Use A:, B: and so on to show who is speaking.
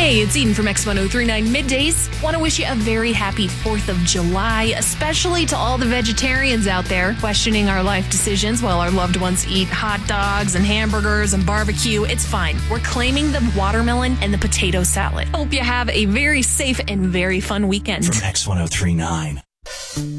A: Hey, it's Eden from X1039 Middays. Want to wish you a very happy 4th of July, especially to all the vegetarians out there questioning our life decisions while our loved ones eat hot dogs and hamburgers and barbecue. It's fine. We're claiming the watermelon and the potato salad. Hope you have a very safe and very fun weekend.
B: From X1039.